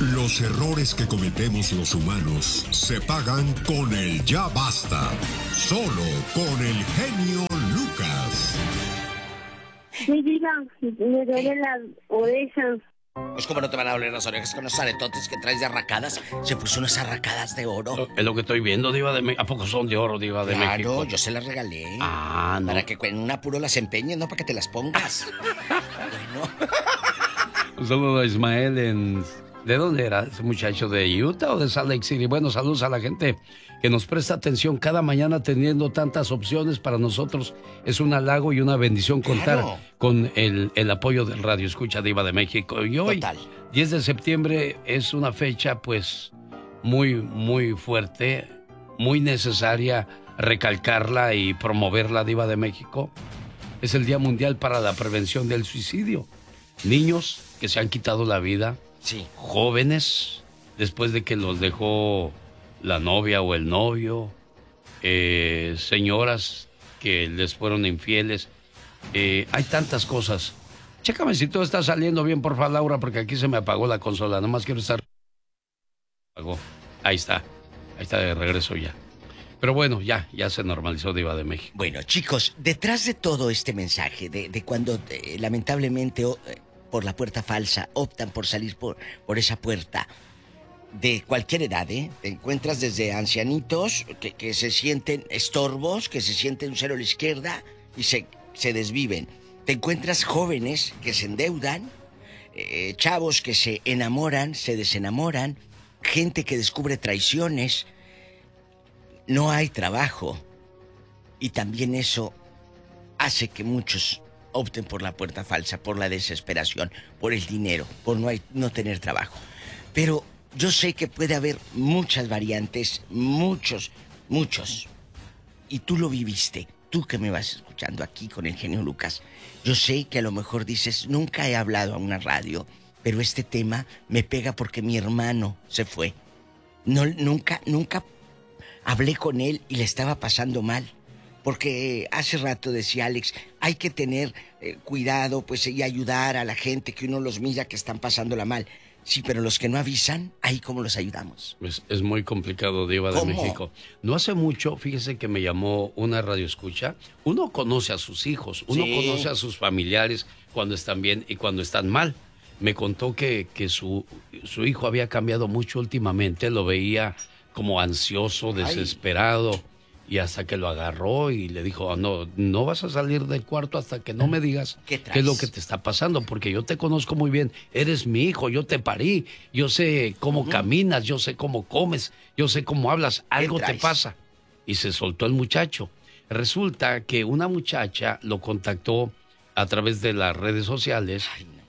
Los errores que cometemos los humanos se pagan con el ya basta. Solo con el genio Lucas. Sí, diga, me duelen las orejas. Pues como no te van a doler las orejas con los aretotes que traes de arracadas. Se puso unas arracadas de oro. Es lo que estoy viendo, Diva de México. ¿A poco son de oro, Diva de México? Claro, yo se las regalé. Ah, no. Para que en un apuro las empeñes, no para que te las pongas. Bueno. Un saludo a Ismael ¿De dónde era ese muchacho? ¿De Utah o de Salt Lake City? Bueno, saludos a la gente que nos presta atención cada mañana teniendo tantas opciones. Para nosotros es un halago y una bendición contar con el apoyo del Radio Escucha Diva de México. Y hoy, 10 de septiembre, es una fecha pues muy, muy fuerte, muy necesaria recalcarla y promoverla, Diva de México. Es el Día Mundial para la Prevención del Suicidio. Niños que se han quitado la vida. Sí. Jóvenes, después de que los dejó la novia o el novio, señoras que les fueron infieles. Hay tantas cosas. Chécame si todo está saliendo bien, por favor, Laura, porque aquí se me apagó la consola. Nomás quiero estar... Ahí está de regreso ya. Pero bueno, ya se normalizó, Diva de México. Bueno, chicos, detrás de todo este mensaje, de cuando lamentablemente... por la puerta falsa, optan por salir por esa puerta. De cualquier edad, ¿eh? Te encuentras desde ancianitos que se sienten estorbos, que se sienten un cero a la izquierda y se desviven. Te encuentras jóvenes que se endeudan, chavos que se enamoran, se desenamoran, gente que descubre traiciones. No hay trabajo. Y también eso hace que muchos opten por la puerta falsa, por la desesperación, por el dinero, por no tener trabajo. Pero yo sé que puede haber muchas variantes, muchos. Y tú lo viviste, tú que me vas escuchando aquí con el genio Lucas. Yo sé que a lo mejor dices, nunca he hablado a una radio, pero este tema me pega porque mi hermano se fue. Nunca hablé con él y le estaba pasando mal. Porque hace rato decía Alex, hay que tener cuidado pues y ayudar a la gente que uno los mira que están pasándola mal. Sí, pero los que no avisan, ahí cómo los ayudamos. Es muy complicado, Diva de México. No hace mucho, fíjese que me llamó una radioescucha. Uno conoce a sus hijos, uno conoce a sus familiares cuando están bien y cuando están mal. Me contó que su hijo había cambiado mucho últimamente, lo veía como ansioso, desesperado. Y hasta que lo agarró y le dijo, no vas a salir del cuarto hasta que no me digas qué es lo que te está pasando, porque yo te conozco muy bien, eres mi hijo, yo te parí, yo sé cómo caminas, yo sé cómo comes, yo sé cómo hablas, algo te pasa. Y se soltó el muchacho. Resulta que una muchacha lo contactó a través de las redes sociales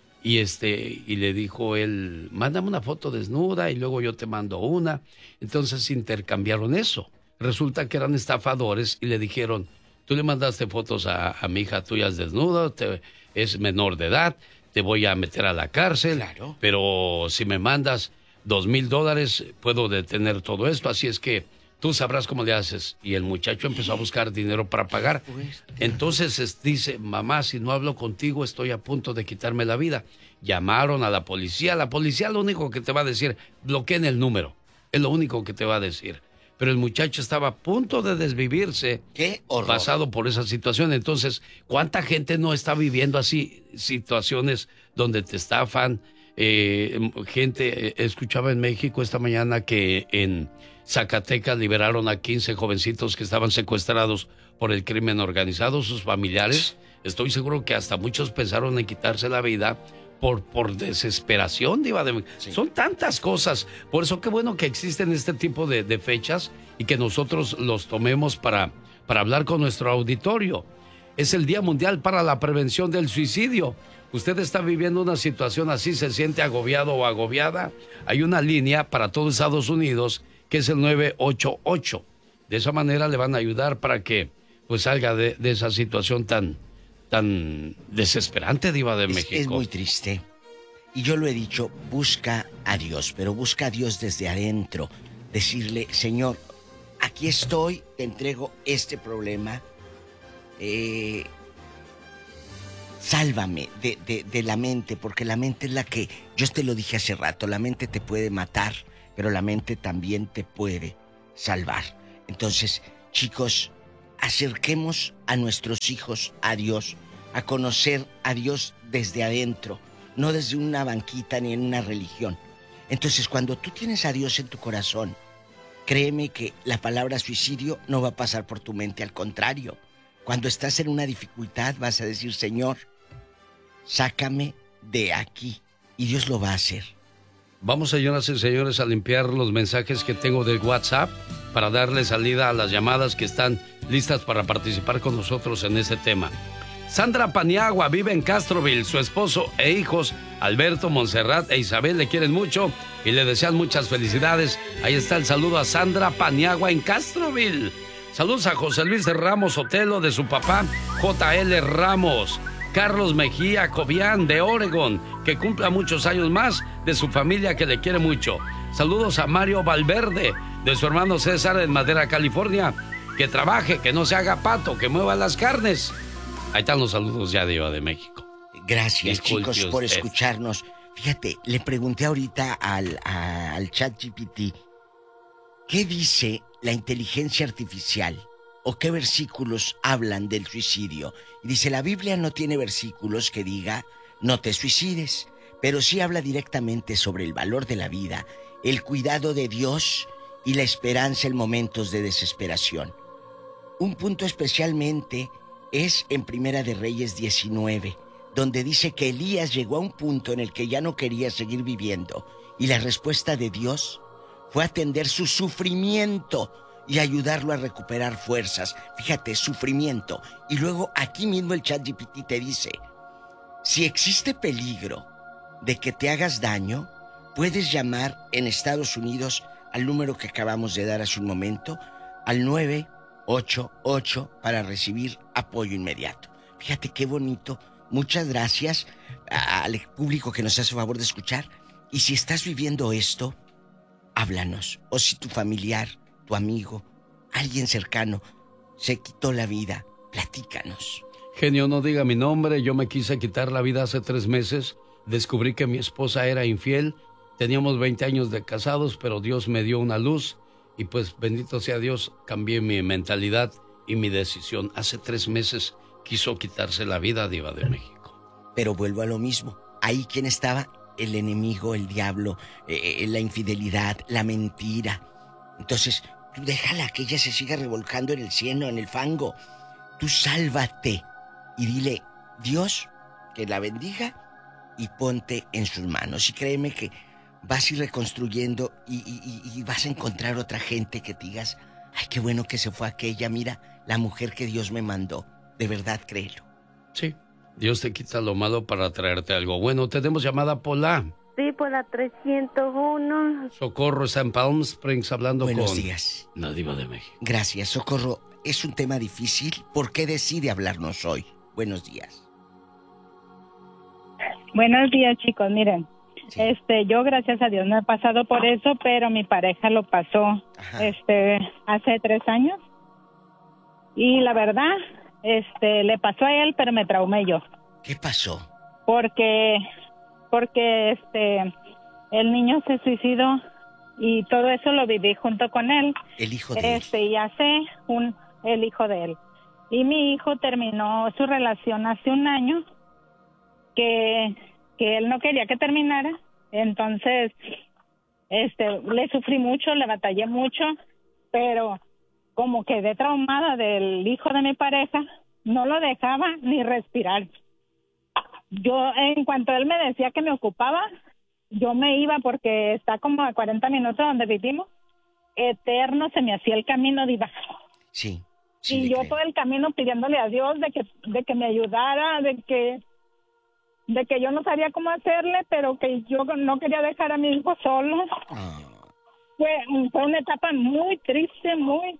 y le dijo él, mándame una foto desnuda y luego yo te mando una. Entonces intercambiaron eso. Resulta que eran estafadores y le dijeron, tú le mandaste fotos a mi hija tuya desnuda, es menor de edad, te voy a meter a la cárcel, pero si me mandas $2,000 puedo detener todo esto, así es que tú sabrás cómo le haces. Y el muchacho empezó a buscar dinero para pagar. Entonces dice, mamá, si no hablo contigo estoy a punto de quitarme la vida. Llamaron a la policía lo único que te va a decir, bloqueen el número, es lo único que te va a decir. Pero el muchacho estaba a punto de desvivirse. ¡Qué horror! Pasado por esa situación. Entonces, ¿cuánta gente no está viviendo así situaciones donde te estafan? Escuchaba en México esta mañana que en Zacatecas liberaron a 15 jovencitos que estaban secuestrados por el crimen organizado, sus familiares. Estoy seguro que hasta muchos pensaron en quitarse la vida por desesperación, Diva de México. Son tantas cosas. Por eso qué bueno que existen este tipo de fechas y que nosotros los tomemos para hablar con nuestro auditorio. Es el Día Mundial para la Prevención del Suicidio. Usted está viviendo una situación así, se siente agobiado o agobiada. Hay una línea para todo Estados Unidos que es el 988. De esa manera le van a ayudar para que pues salga de esa situación tan desesperante, Diva de México. Es muy triste. Y yo lo he dicho, busca a Dios, pero busca a Dios desde adentro. Decirle, Señor, aquí estoy, te entrego este problema. sálvame de la mente, porque la mente es la que, yo te lo dije hace rato, la mente te puede matar, pero la mente también te puede salvar. Entonces, chicos, acerquemos a nuestros hijos a Dios, a conocer a Dios desde adentro, no desde una banquita ni en una religión. Entonces, cuando tú tienes a Dios en tu corazón, créeme que la palabra suicidio no va a pasar por tu mente, al contrario. Cuando estás en una dificultad vas a decir, Señor, sácame de aquí, y Dios lo va a hacer. Vamos, señoras y señores, a limpiar los mensajes que tengo del WhatsApp para darle salida a las llamadas que están listas para participar con nosotros en este tema. Sandra Paniagua vive en Castroville. Su esposo e hijos, Alberto, Montserrat e Isabel, le quieren mucho y le desean muchas felicidades. Ahí está el saludo a Sandra Paniagua en Castroville. Saludos a José Luis Ramos Otelo, de su papá, J.L. Ramos. Carlos Mejía Cobian, de Oregon, que cumpla muchos años más, de su familia que le quiere mucho. Saludos a Mario Valverde, de su hermano César, en Madera, California. Que trabaje, que no se haga pato, que mueva las carnes. Ahí están los saludos ya de Iba de México. Gracias, chicos, por escucharnos. Fíjate, le pregunté ahorita al ChatGPT, ¿qué dice la inteligencia artificial? ¿O qué versículos hablan del suicidio? Y dice, la Biblia no tiene versículos que diga, no te suicides, pero sí habla directamente sobre el valor de la vida, el cuidado de Dios y la esperanza en momentos de desesperación. Un punto especialmente es en Primera de Reyes 19, donde dice que Elías llegó a un punto en el que ya no quería seguir viviendo, y la respuesta de Dios fue atender su sufrimiento y ayudarlo a recuperar fuerzas. Fíjate, sufrimiento. Y luego aquí mismo el ChatGPT te dice, si existe peligro de que te hagas daño, puedes llamar en Estados Unidos al número que acabamos de dar hace un momento, al 988 para recibir apoyo inmediato. Fíjate qué bonito. Muchas gracias al público que nos hace favor de escuchar. Y si estás viviendo esto, háblanos. O si tu familiar, tu amigo, alguien cercano se quitó la vida, platícanos. Genio, no diga mi nombre. Yo me quise quitar la vida hace 3 meses. Descubrí que mi esposa era infiel. Teníamos 20 años de casados, pero Dios me dio una luz. Y pues, bendito sea Dios, cambié mi mentalidad y mi decisión. Hace 3 meses quiso quitarse la vida, Diva de México. Pero vuelvo a lo mismo. Ahí, ¿quién estaba? El enemigo, el diablo, la infidelidad, la mentira. Entonces, tú déjala que ella se siga revolcando en el cieno, en el fango. Tú sálvate y dile, Dios, que la bendiga, y ponte en sus manos. Y créeme que vas a ir reconstruyendo y vas a encontrar otra gente que te digas, ay, qué bueno que se fue aquella, mira, la mujer que Dios me mandó. De verdad, créelo. Sí, Dios te quita lo malo para traerte algo bueno. Tenemos llamada, Pola. Sí, por la 301. Socorro está en Palm Springs hablando con... Buenos días. La Diva de México. Gracias, Socorro. Es un tema difícil. ¿Por qué decide hablarnos hoy? Buenos días. Buenos días, chicos. Miren, Sí. yo gracias a Dios no he pasado por eso, pero mi pareja lo pasó, Ajá. hace 3 años. Y la verdad, le pasó a él, pero me traumé yo. ¿Qué pasó? Porque el niño se suicidó y todo eso lo viví junto con él. El hijo de él. Y el hijo de él. Y mi hijo terminó su relación hace 1 año, que él no quería que terminara. Entonces, le sufrí mucho, le batallé mucho, pero como quedé traumada del hijo de mi pareja, no lo dejaba ni respirar. Yo, en cuanto él me decía que me ocupaba, yo me iba porque está como a 40 minutos donde vivimos. Eterno se me hacía el camino, Diva. Sí. Y yo todo el camino pidiéndole a Dios de que me ayudara, de que yo no sabía cómo hacerle, pero que yo no quería dejar a mi hijo solo. Fue una etapa muy triste, muy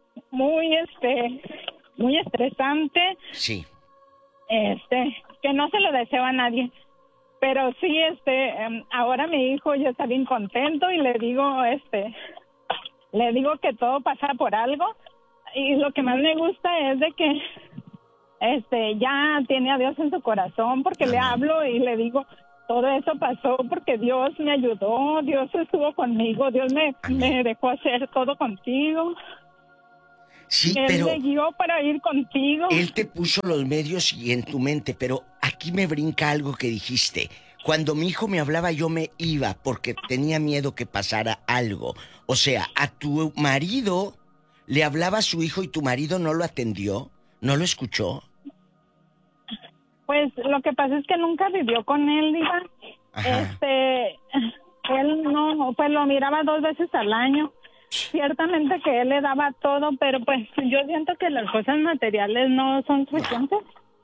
estresante. Sí. Que no se lo deseo a nadie. Pero sí, ahora mi hijo ya está bien contento y le digo que todo pasa por algo. Y lo que más me gusta es de ya tiene a Dios en su corazón, porque le hablo y le digo, todo eso pasó porque Dios me ayudó, Dios estuvo conmigo, Dios me dejó hacer todo contigo. Sí, Él pero me guió para ir contigo. Él te puso los medios y en tu mente, pero aquí me brinca algo que dijiste. Cuando mi hijo me hablaba yo me iba porque tenía miedo que pasara algo. O sea, a tu marido le hablaba a su hijo y tu marido no lo atendió, no lo escuchó. Pues lo que pasa es que nunca vivió con él, Diva. Él no, pues lo miraba 2 veces al año. Ciertamente que él le daba todo, pero pues yo siento que las cosas materiales no son suficientes.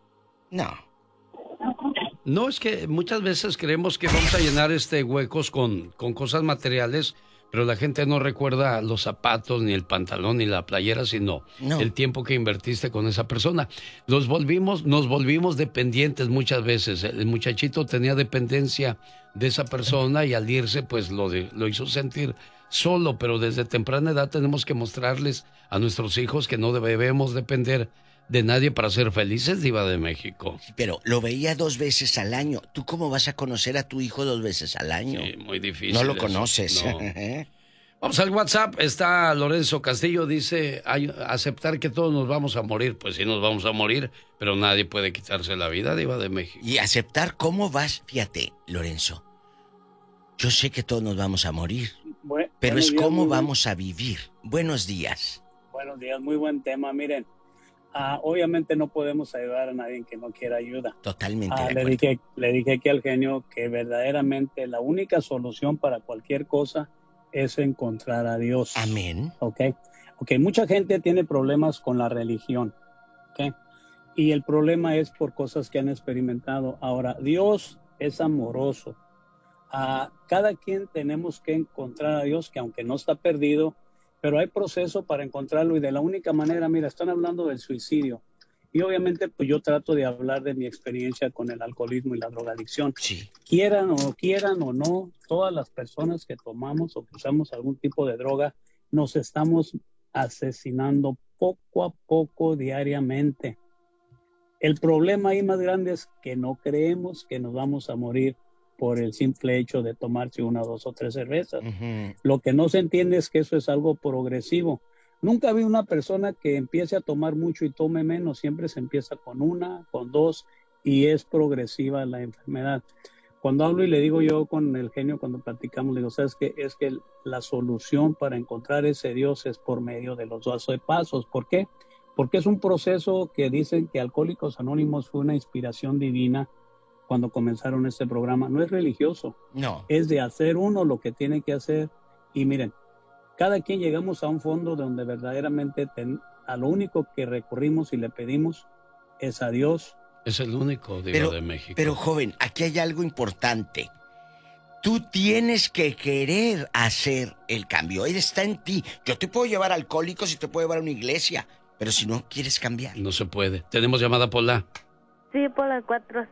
No, es que muchas veces creemos que vamos a llenar huecos con cosas materiales, pero la gente no recuerda los zapatos, ni el pantalón, ni la playera, sino el tiempo que invertiste con esa persona. Nos volvimos dependientes muchas veces. El muchachito tenía dependencia de esa persona y al irse, pues lo hizo sentir solo, pero desde temprana edad tenemos que mostrarles a nuestros hijos que no debemos depender de nadie para ser felices, Diva de México. Pero lo veía 2 veces al año. ¿Tú cómo vas a conocer a tu hijo 2 veces al año? Sí, muy difícil. No lo conoces. No. Vamos al WhatsApp. Está Lorenzo Castillo, dice, aceptar que todos nos vamos a morir. Pues sí nos vamos a morir, pero nadie puede quitarse la vida, Diva de México. Y aceptar cómo vas, fíjate, Lorenzo. Yo sé que todos nos vamos a morir, pero es cómo vamos a vivir. Buenos días. Buenos días, muy buen tema. Miren, obviamente no podemos ayudar a nadie que no quiera ayuda. Totalmente de acuerdo. Le dije aquí al genio que verdaderamente la única solución para cualquier cosa es encontrar a Dios. Amén. Ok, mucha gente tiene problemas con la religión, ¿ok? Y el problema es por cosas que han experimentado. Ahora, Dios es amoroso. Cada quien tenemos que encontrar a Dios, que aunque no está perdido, pero hay proceso para encontrarlo, y de la única manera, mira, están hablando del suicidio, y obviamente pues yo trato de hablar de mi experiencia con el alcoholismo y la drogadicción. Sí. Quieran o no, todas las personas que tomamos o que usamos algún tipo de droga, nos estamos asesinando poco a poco diariamente. El problema ahí más grande es que no creemos que nos vamos a morir por el simple hecho de tomarse 1, 2 o 3 cervezas. Uh-huh. Lo que no se entiende es que eso es algo progresivo. Nunca vi una persona que empiece a tomar mucho y tome menos. Siempre se empieza con 1, con 2 y es progresiva la enfermedad. Cuando hablo y le digo yo con el genio, cuando platicamos, le digo, ¿sabes qué? Es que la solución para encontrar ese Dios es por medio de los 12 pasos. ¿Por qué? Porque es un proceso que dicen que Alcohólicos Anónimos fue una inspiración divina cuando comenzaron este programa. No es religioso. No. Es de hacer uno lo que tiene que hacer. Y miren, cada quien llegamos a un fondo donde verdaderamente a lo único que recurrimos y le pedimos es a Dios. Es el único, Diva de México. Pero joven, aquí hay algo importante. Tú tienes que querer hacer el cambio. Él está en ti. Yo te puedo llevar a Alcohólicos y te puedo llevar a una iglesia, pero si no quieres cambiar. No se puede. ¿Tenemos llamada, Pola? Sí, por la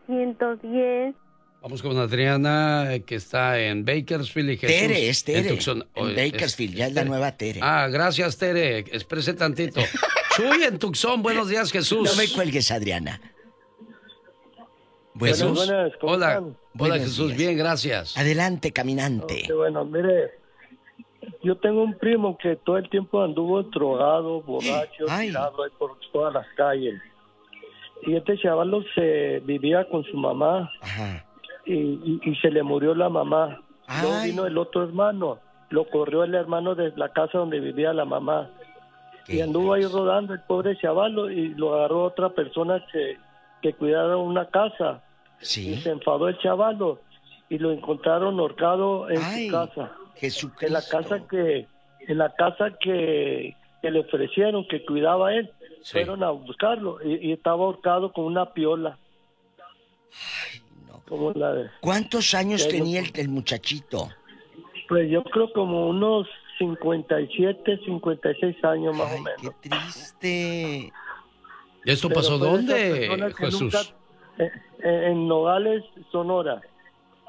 410. Vamos con Adriana, que está en Bakersfield y Jesús. Tere, es Tere. En Bakersfield, ya es la nueva Tere. Gracias, Tere. Exprese tantito. Chuy en Tucson, buenos días, Jesús. No me cuelgues, Adriana. Buenas, ¿cómo hola, están? Hola, Jesús, días. Bien, gracias. Adelante, caminante. Okay, bueno, mire, yo tengo un primo que todo el tiempo anduvo drogado, borracho, tirado ahí por todas las calles. Y este chaval vivía con su mamá. Ajá. Y se le murió la mamá. Luego vino el otro hermano, lo corrió el hermano de la casa donde vivía la mamá. Y anduvo ahí rodando el pobre chaval y lo agarró otra persona que cuidaba una casa. Sí. Y se enfadó el chavalo y lo encontraron ahorcado en su casa. Jesucristo. En la casa que le ofrecieron, que cuidaba él. Sí. Fueron a buscarlo y estaba ahorcado con una piola. Ay, no. Como la de... ¿Cuántos años tenía el muchachito? Pues yo creo como unos 57, 56 años más o menos. ¡Qué triste! ¿Esto pasó dónde, Jesús? Nunca, en Nogales, Sonora.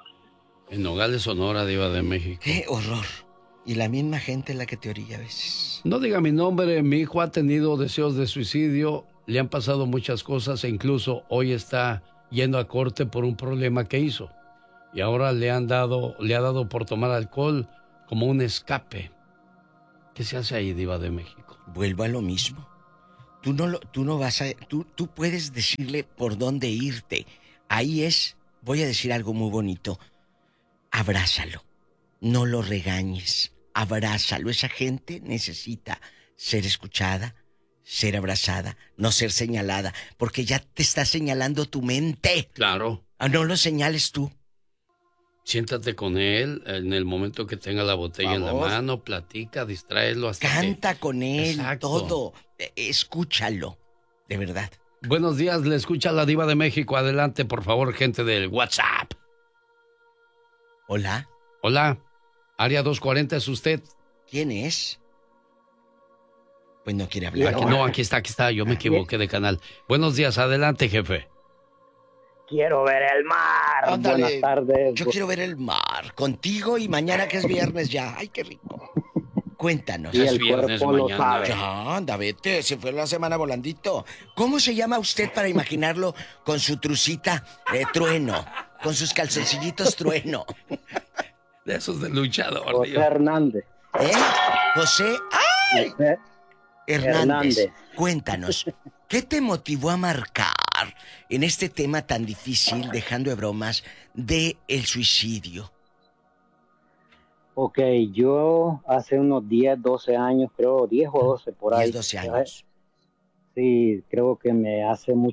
En Nogales, Sonora, Diva de México. ¡Qué horror! Y la misma gente es la que te orilla a veces. No diga mi nombre, mi hijo ha tenido deseos de suicidio, le han pasado muchas cosas e incluso hoy está yendo a corte por un problema que hizo. Y ahora le ha dado por tomar alcohol como un escape. ¿Qué se hace ahí, Diva de México? Vuelvo a lo mismo. Tú puedes decirle por dónde irte. Ahí voy a decir algo muy bonito. Abrázalo. No lo regañes. Abrázalo. Esa gente necesita ser escuchada, ser abrazada, no ser señalada, porque ya te está señalando tu mente. Claro. No lo señales tú. Siéntate con él en el momento que tenga la botella en la mano, platica, distráelo hasta Canta con él, Exacto. todo. Escúchalo, de verdad. Buenos días, le escucha la Diva de México. Adelante, por favor, gente del WhatsApp. Hola. Hola, área 240, ¿es usted? ¿Quién es? Pues no quiere hablar. Aquí está, yo me equivoqué de canal. Buenos días, adelante, jefe. Quiero ver el mar. Ándale. Buenas tardes. Yo quiero ver el mar contigo y mañana que es viernes ya. Ay, qué rico. Cuéntanos. Y es viernes mañana. Ya, anda, vete. Se fue la semana volandito. ¿Cómo se llama usted para imaginarlo con su trucita Trueno? Con sus calzoncillitos Trueno. De esos de luchador. José Hernández. José. ¡Ay! José Hernández. Cuéntanos. ¿Qué te motivó a marcar en este tema tan difícil, dejando de bromas, de el suicidio? Ok, yo hace unos 10, 12 años, creo, 10 o 12 por ahí. 10, 12 años. Sí, creo que me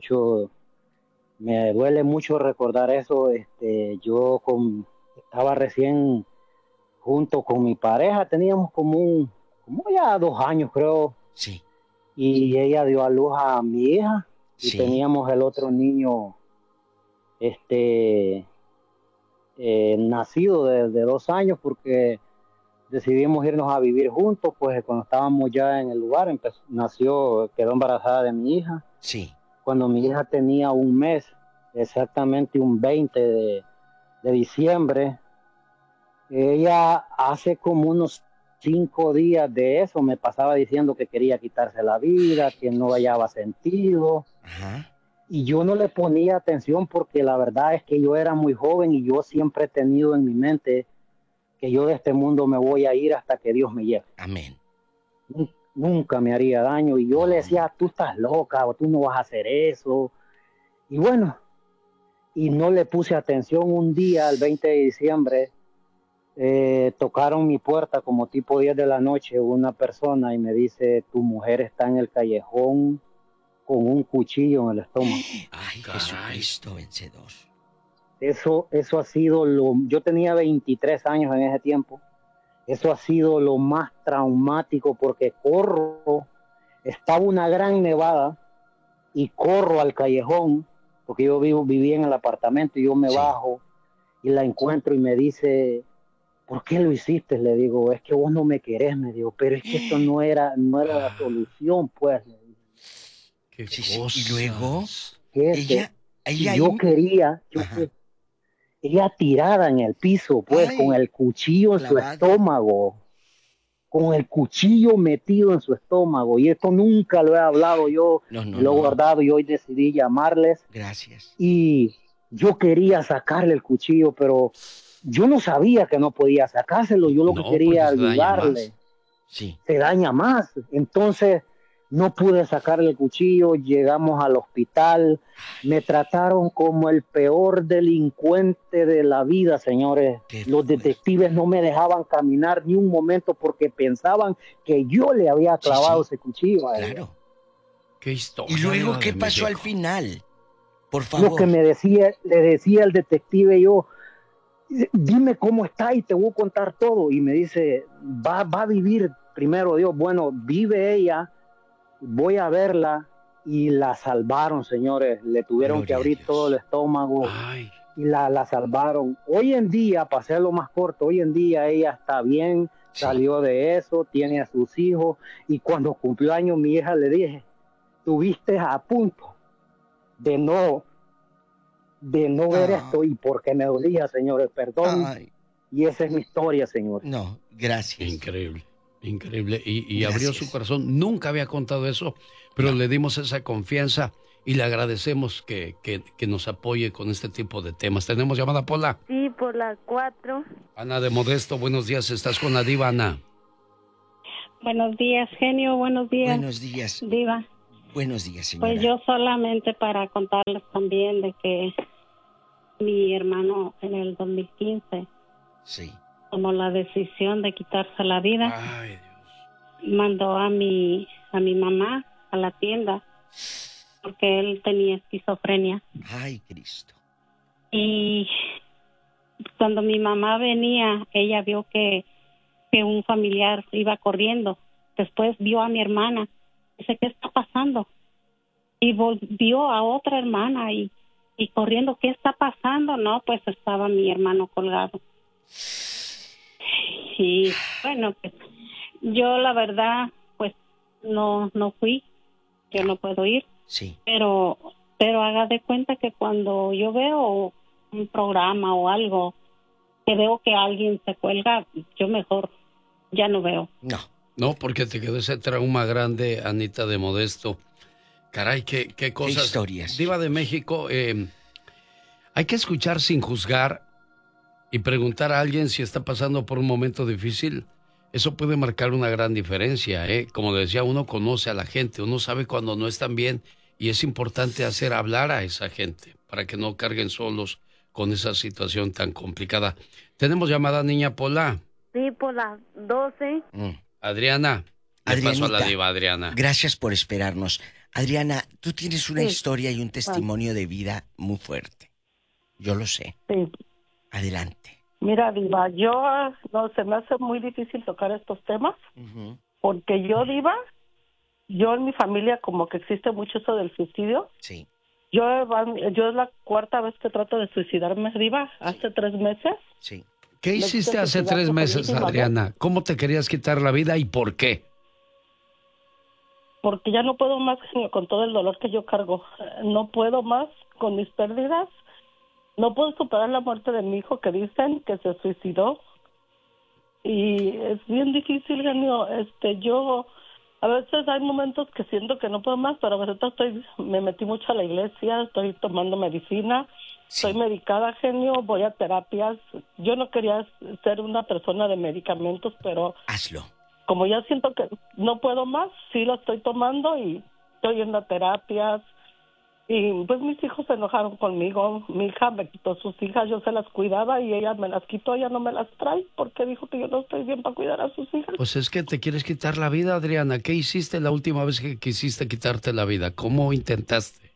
duele mucho recordar eso. Yo estaba recién junto con mi pareja, teníamos como ya 2 años, creo. Sí. Y ella dio a luz a mi hija y Sí. teníamos el otro niño nacido de 2 años porque decidimos irnos a vivir juntos. Pues cuando estábamos ya en el lugar quedó embarazada de mi hija. Sí. Cuando mi hija tenía 1 mes, exactamente un 20 de diciembre, ella hace como unos 5 días de eso me pasaba diciendo que quería quitarse la vida, que no hallaba sentido. Ajá. Y yo no le ponía atención porque la verdad es que yo era muy joven y yo siempre he tenido en mi mente que yo de este mundo me voy a ir hasta que Dios me lleve. Amén. Nunca me haría daño. Y yo le decía, tú estás loca o tú no vas a hacer eso. Y bueno, y no le puse atención. Un día, el 20 de diciembre, tocaron mi puerta como tipo 10 de la noche una persona y me dice, tu mujer está en el callejón con un cuchillo en el estómago. Ay, Jesucristo vencedor. Eso ha sido yo tenía 23 años en ese tiempo. Eso ha sido lo más traumático porque estaba una gran nevada y corro al callejón porque yo vivía en el apartamento y yo me bajo y la encuentro y me dice, ¿por qué lo hiciste? Le digo, es que vos no me querés, me digo, pero es que esto no era la solución, pues. ¿Qué Y luego, ella tirada en el piso, pues, con el cuchillo en su estómago, con el cuchillo metido en su estómago, y esto nunca lo he hablado yo, lo he guardado y hoy decidí llamarles. Gracias. Y yo quería sacarle el cuchillo, pero yo no sabía que no podía sacárselo, yo lo que quería ayudarle. Sí. Se daña más. Entonces no pude sacarle el cuchillo, llegamos al hospital, me trataron como el peor delincuente de la vida, señores. Los detectives no me dejaban caminar ni un momento porque pensaban que yo le había clavado ese cuchillo a ella. Claro. Qué historia. ¿Y luego qué pasó al final? Por favor. Lo que le decía el detective yo, dime cómo está y te voy a contar todo. Y me dice, va a vivir primero Dios. Bueno, vive ella, voy a verla. Y la salvaron, señores. Le tuvieron que abrir todo el estómago. Ay. Y la salvaron. Hoy en día, para hacerlo más corto, hoy en día ella está bien, salió de eso, tiene a sus hijos. Y cuando cumplió años mi hija le dije, tuviste a punto de no ver esto, y porque me dolía, señores, perdón. Y esa es mi historia, señor. No, gracias. Increíble. Increíble. Y abrió su corazón. Nunca había contado eso, pero le dimos esa confianza y le agradecemos que nos apoye con este tipo de temas. ¿Tenemos llamada, Pola? Sí, por la 4. Ana de Modesto, buenos días. ¿Estás con la diva, Ana? Buenos días, genio. Buenos días. Buenos días. Diva. Buenos días, señora. Pues yo solamente para contarles también de que mi hermano en el 2015 sí. tomó la decisión de quitarse la vida. Ay, Dios. Mandó a mi mamá a la tienda porque él tenía esquizofrenia. Ay, Cristo. Y cuando mi mamá venía, ella vio que un familiar iba corriendo. Después vio a mi hermana. Dice, ¿qué está pasando? Y volvió a otra hermana y corriendo, ¿qué está pasando? No, pues estaba mi hermano colgado. Y bueno, pues yo la verdad, pues no fui. Yo no puedo ir. Sí. Pero haga de cuenta que cuando yo veo un programa o algo, que veo que alguien se cuelga, yo mejor ya no veo. No, porque te quedó ese trauma grande, Anita de Modesto. Caray, qué cosas. ¿Qué historias? Diva de México, hay que escuchar sin juzgar y preguntar a alguien si está pasando por un momento difícil. Eso puede marcar una gran diferencia, ¿eh? Como decía, uno conoce a la gente, uno sabe cuando no están bien y es importante hacer hablar a esa gente para que no carguen solos con esa situación tan complicada. ¿Tenemos llamada, niña Pola? Sí, por las 12. Adriana. Le paso a la diva, Adriana. Gracias por esperarnos. Adriana, tú tienes una historia y un testimonio de vida muy fuerte. Yo lo sé. Sí. Adelante. Mira, diva, se me hace muy difícil tocar estos temas, porque yo en mi familia como que existe mucho eso del suicidio. Sí. Yo es la cuarta vez que trato de suicidarme, diva, hace 3 meses. Sí. ¿Qué hiciste hace 3 meses, Adriana? ¿Cómo te querías quitar la vida y por qué? Porque ya no puedo más con todo el dolor que yo cargo. No puedo más con mis pérdidas. No puedo superar la muerte de mi hijo que dicen que se suicidó. Y es bien difícil, genio. Yo a veces hay momentos que siento que no puedo más, pero ahorita me metí mucho a la iglesia, estoy tomando medicina, estoy medicada, genio, voy a terapias. Yo no quería ser una persona de medicamentos, pero hazlo. Como ya siento que no puedo más, sí lo estoy tomando y estoy yendo a terapias. Y pues mis hijos se enojaron conmigo. Mi hija me quitó sus hijas, yo se las cuidaba y ella me las quitó, ella no me las trae porque dijo que yo no estoy bien para cuidar a sus hijas. Pues es que te quieres quitar la vida, Adriana. ¿Qué hiciste la última vez que quisiste quitarte la vida? ¿Cómo intentaste?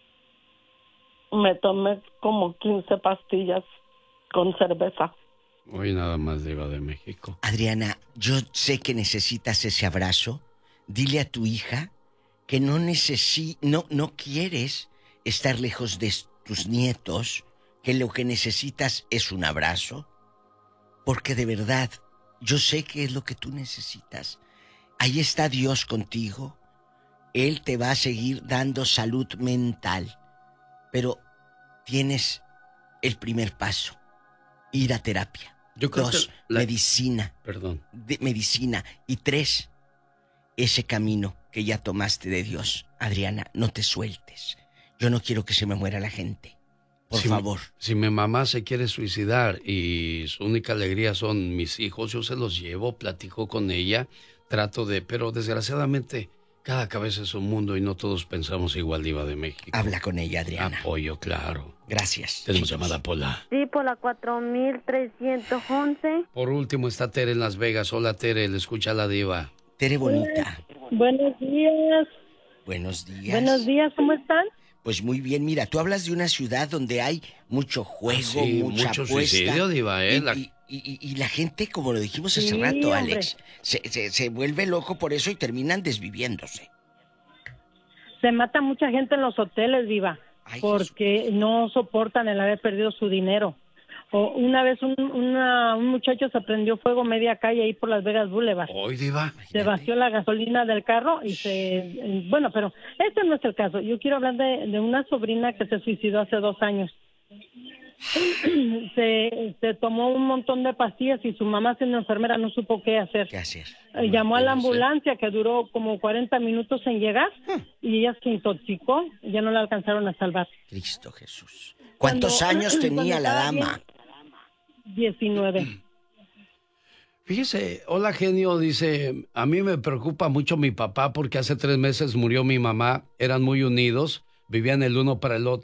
Me tomé como 15 pastillas con cerveza. Hoy nada más, diva de México. Adriana, yo sé que necesitas ese abrazo. Dile a tu hija que no quieres estar lejos de tus nietos, que lo que necesitas es un abrazo, porque de verdad, yo sé que es lo que tú necesitas. Ahí está Dios contigo, Él te va a seguir dando salud mental, pero tienes el primer paso, ir a terapia. Yo creo 2, que medicina. Perdón. Medicina. Y 3, ese camino que ya tomaste de Dios. Adriana, no te sueltes. Yo no quiero que se me muera la gente. Por favor. Si mi mamá se quiere suicidar y su única alegría son mis hijos, yo se los llevo, platico con ella, pero desgraciadamente cada cabeza es un mundo y no todos pensamos igual, diva de México. Habla con ella, Adriana. Apoyo, claro. Gracias. Tenemos llamada, Pola. Sí, por la 4311. Por último está Tere en Las Vegas. Hola, Tere, le escucha la diva. Tere bonita. Buenos días. Buenos días. Buenos días, ¿cómo están? Pues muy bien, mira, tú hablas de una ciudad donde hay mucho juego, mucha mucho apuesta. Suicidio, diva, ¿eh? Y la gente, como lo dijimos hace rato, hombre. Alex, se vuelve loco por eso y terminan desviviéndose. Se mata mucha gente en los hoteles, diva, porque no soportan el haber perdido su dinero. O una vez un muchacho se prendió fuego media calle ahí por Las Vegas Boulevard. Hoy, diva. Se vació la gasolina del carro y bueno, pero este no es el caso. Yo quiero hablar de una sobrina que se suicidó hace 2 años. Se tomó un montón de pastillas y su mamá, siendo enfermera, no supo qué hacer. Llamó a la ambulancia, que duró como 40 minutos en llegar, y ella se intoxicó, y ya no la alcanzaron a salvar. Cristo Jesús. ¿Cuántos años tenía la dama? 19. Fíjese, hola genio, dice, a mí me preocupa mucho mi papá porque hace 3 meses murió mi mamá, eran muy unidos, vivían el uno para el otro.